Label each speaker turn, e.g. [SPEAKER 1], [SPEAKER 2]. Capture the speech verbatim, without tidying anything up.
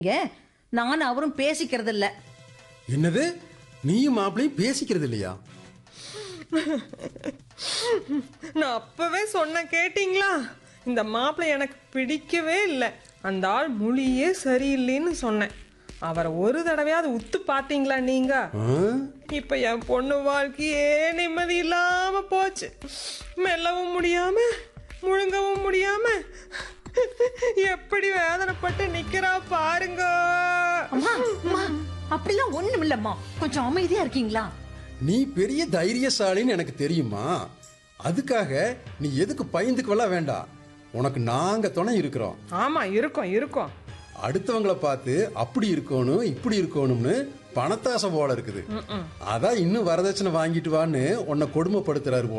[SPEAKER 1] நானும் அவரும் பேசிக்கிறது இல்ல.
[SPEAKER 2] என்னது, நீயும் மாப்பிளையும் பேசிக்கிறது இல்லையா?
[SPEAKER 3] நான் அப்பவே சொன்ன கேட்டீங்களா? இந்த மாப்பிள்ளை எனக்கு பிடிக்கவே இல்லை. அந்த ஆள் மொழியே சரியில்லைன்னு சொன்னேன். அவரை ஒரு தடவையாவது உத்து பாத்தீங்களா நீங்க? இப்ப என் பொண்ணு வாழ்க்கையே நிம்மதி இல்லாம போச்சு. மெல்லவும் முடியாம முழுங்கவும் முடியாம எப்படி வேதனைப்பட்டு நிக்கிறா பாருங்க.
[SPEAKER 1] அப்படிலாம் ஒண்ணும் இல்லம்மா, கொஞ்சம் அமைதியா இருக்கீங்களா?
[SPEAKER 2] நீ பெரிய தைரியசாலின்னு எனக்கு தெரியுமா. அதுக்காக நீ எதுக்கு பயந்துக்குவெல்லாம் வேண்டாம். உனக்கு நாங்க துணை இருக்கிறோம்.
[SPEAKER 3] ஆமா, இருக்கோம் இருக்கோம்.
[SPEAKER 2] அடுத்தவங்களை பார்த்து அப்படி இருக்கணும் இப்படி இருக்கணும்னு பணத்தாசை போல இருக்குது. அதான் இன்னும் வரதட்சணை வாங்கிட்டு வான்னு உன்னை கொடுமைப்படுத்துறாரு.